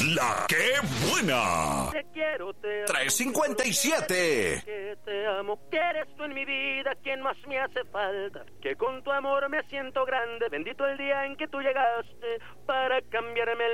La que buena. Te quiero, te amo, 357. que te amo, que eres tú en mi vida quien más me hace falta, que con tu amor me siento grande, bendito el día en que tú llegaste para cambiarme el